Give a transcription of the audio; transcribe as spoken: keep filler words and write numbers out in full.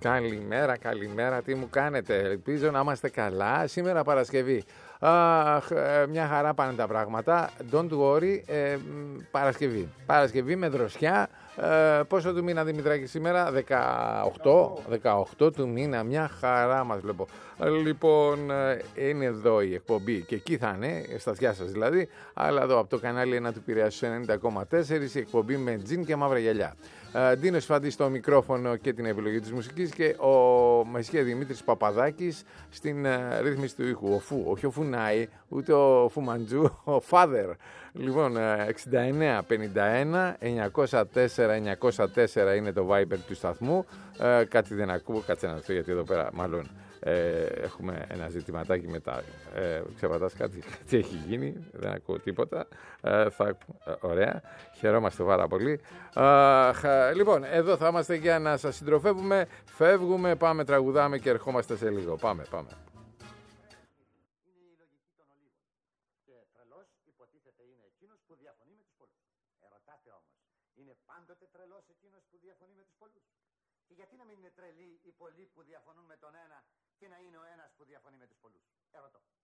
Καλημέρα, καλημέρα, τι μου κάνετε? Ελπίζω να είμαστε καλά. Σήμερα Παρασκευή. Αχ, μια χαρά πάνε τα πράγματα. Don't worry, ε, Παρασκευή. Παρασκευή με δροσιά. Ε, πόσο του μήνα, Δημητράκη, σήμερα? δεκαοκτώ, δεκαοκτώ του μήνα. Μια χαρά μας βλέπω. Λοιπόν, είναι εδώ η εκπομπή και εκεί θα είναι, στα αυτιά σας δηλαδή. Αλλά εδώ από το κανάλι ένα του Πειραιάς ενενήντα κόμμα τέσσερα, η εκπομπή με τζιν και μαύρα γυαλιά. Ντίνος Φαντής στο μικρόφωνο και την επιλογή της μουσικής και ο Μεσχέ Δημήτρης Παπαδάκης στην uh, ρύθμιση του ήχου. Ο Φου, όχι ο Φουνάι, ούτε ο Φουμαντζού, ο Φάδερ. Λοιπόν, εξήντα εννέα πενήντα ένα εννιακόσια τέσσερα εννιακόσια τέσσερα είναι το Viber του σταθμού. Uh, κάτι δεν ακούω, κάτσε να το γιατί εδώ πέρα μάλλον ε, έχουμε ένα ζητηματάκι μετά. Ε, ξεπατάς κάτι, τι έχει γίνει, δεν ακούω τίποτα. Ε, θα, ε, ωραία, χαιρόμαστε πάρα πολύ. Ε, λοιπόν, εδώ θα είμαστε για να σας συντροφεύουμε. Φεύγουμε, πάμε, τραγουδάμε και ερχόμαστε σε λίγο. Πάμε, πάμε. Είναι η λογική των ολίγων. Και τρελός υποτίθεται είναι εκείνος που διαφωνεί με τους πολλούς. Ερωτάτε όμως, είναι πάντοτε τρελός εκείνος που διαφωνεί με τους πολλούς? Και γιατί να μην είναι τρελοί οι πολλοί που διαφωνούν με τον ένα και να είναι ο ένας που διαφωνεί με τους πολλούς? Ερωτώ.